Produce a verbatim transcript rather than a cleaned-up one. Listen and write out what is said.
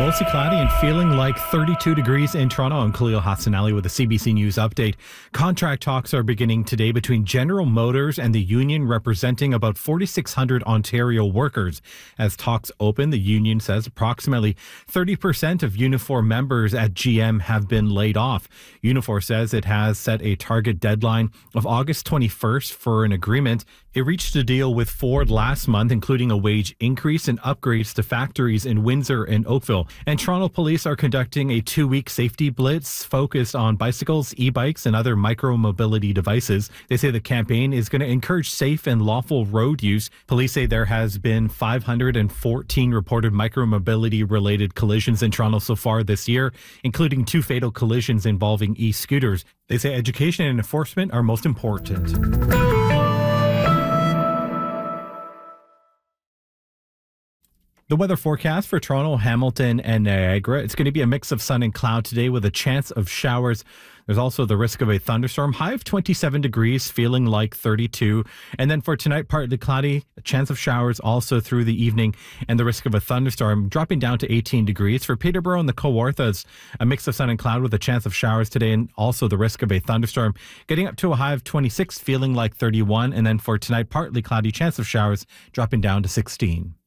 Mostly cloudy and feeling like thirty-two degrees in Toronto. I'm Khalil Hassanali with a C B C News update. Contract talks are beginning today between General Motors and the union representing about forty-six hundred Ontario workers. As talks open, the union says approximately thirty percent of Unifor members at G M have been laid off. Unifor says it has set a target deadline of August twenty-first for an agreement. It reached a deal with Ford last month, including a wage increase and upgrades to factories in Windsor and Oakville. And Toronto police are conducting a two-week safety blitz focused on bicycles, e-bikes, and other micro-mobility devices. They say the campaign is going to encourage safe and lawful road use. Police say there has been five hundred fourteen reported micro-mobility-related collisions in Toronto so far this year, including two fatal collisions involving e-scooters. They say education and enforcement are most important. The weather forecast for Toronto, Hamilton, and Niagara. It's going to be a mix of sun and cloud today with a chance of showers. There's also the risk of a thunderstorm. High of twenty-seven degrees, feeling like thirty-two. And then for tonight, partly cloudy, a chance of showers also through the evening, and the risk of a thunderstorm dropping down to eighteen degrees. For Peterborough and the Kawarthas, a mix of sun and cloud with a chance of showers today, and also the risk of a thunderstorm, getting up to a high of twenty-six, feeling like thirty-one. And then for tonight, partly cloudy, chance of showers dropping down to sixteen.